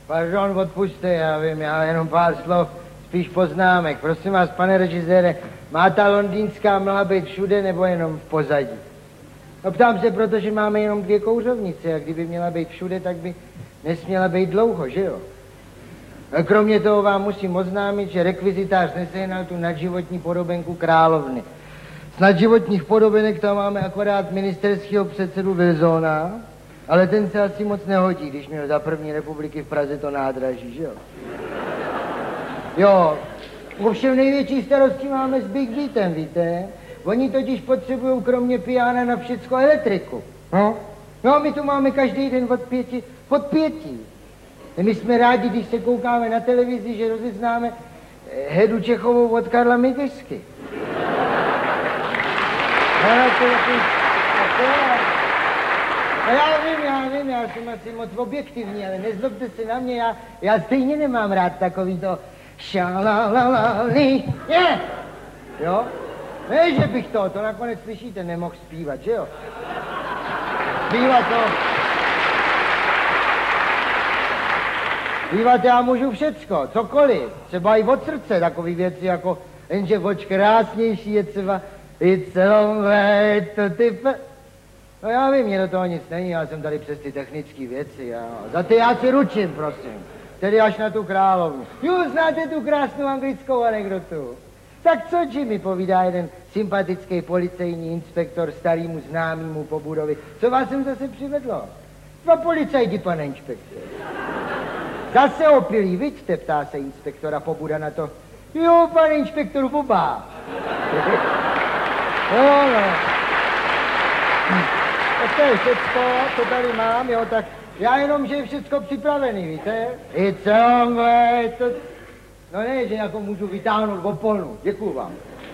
Pardon, odpuste, já vím, já jenom pár slov, spíš poznámek. Prosím vás, pane režisére, má ta londýnská mlha být všude nebo jenom v pozadí? No ptám se, protože máme jenom 2 kouřovnice a kdyby měla být všude, tak by nesměla být dlouho, že jo? A kromě toho vám musím oznámit, že rekvizitář nesehnal tu nadživotní podobenku královny. Z nadživotních podobenek tam máme akorát ministerského předsedu Wilsona, ale ten se asi moc nehodí, když měl za první republiky v Praze to nádraží, že jo? Jo, ovšem největší starosti máme s Big Beatem, víte? Oni totiž potřebují kromě piana na všecko elektriku. No, my tu máme každý den od 5. My jsme rádi, když se koukáme na televizi, že rozeznáme Hedu Čechovou od Karla Migeřsky. Já vím, já jsem asi moc objektivní, ale nezlobte se na mě, já stejně nemám rád takový to šalalalali, ne, jo? Ne, že bych to nakonec slyšíte, nemohl zpívat, že jo? Zpívat já můžu všecko, cokoliv, třeba i od srdce, takový věci jako, jenže voč krásnější je třeba It's a long way to the... No já vím, mě do toho nic není, já jsem tady přes ty technické věci, jo. Za ty já si ručím, prosím. Tedy až na tu královnu. Jo, znáte tu krásnou anglickou anekdotu? Tak co, Jimmy, povídá jeden sympatický policejní inspektor starýmu známýmu po budově. Co vás sem zase přivedlo? 2 policajti, pane inspektor. Zase opilí, vidíte, ptá se inspektora Pobuda na to. Jo, pane inspektor, oba. No. Tak to je všecko, co tady mám, jo, tak já jenom, že je všecko připravený, víte? It's a long way to... No ne, že jako můžu vytáhnout oponu, děkuju vám.